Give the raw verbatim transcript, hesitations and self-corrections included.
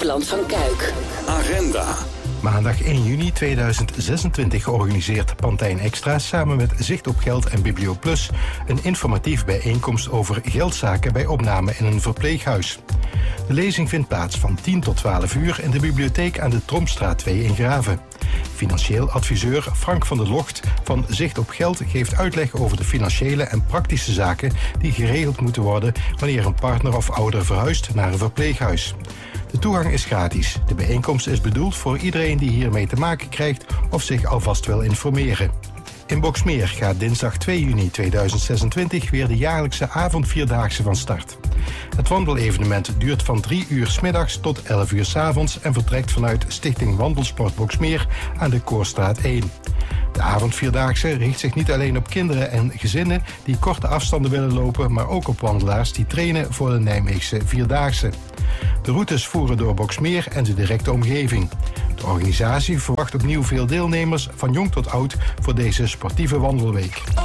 Nederland van Kuik. Agenda. Maandag één juni tweeduizend zesentwintig organiseert Pantijn Extra samen met Zicht op Geld en BiblioPlus een informatief bijeenkomst over geldzaken bij opname in een verpleeghuis. De lezing vindt plaats van tien tot twaalf uur in de bibliotheek aan de Tromstraat twee in Graven. Financieel adviseur Frank van der Locht van Zicht op Geld geeft uitleg over de financiële en praktische zaken die geregeld moeten worden wanneer een partner of ouder verhuist naar een verpleeghuis. De toegang is gratis. De bijeenkomst is bedoeld voor iedereen die hiermee te maken krijgt of zich alvast wil informeren. In Boxmeer gaat dinsdag twee juni tweeduizend zesentwintig weer de jaarlijkse avondvierdaagse van start. Het wandelevenement duurt van drie uur 's middags tot elf uur 's avonds en vertrekt vanuit Stichting Wandelsport Boxmeer aan de Koorstraat één. De avondvierdaagse richt zich niet alleen op kinderen en gezinnen die korte afstanden willen lopen, maar ook op wandelaars die trainen voor de Nijmeegse Vierdaagse. De routes voeren door Boxmeer en de directe omgeving. De organisatie verwacht opnieuw veel deelnemers, van jong tot oud, voor deze sportieve wandelweek.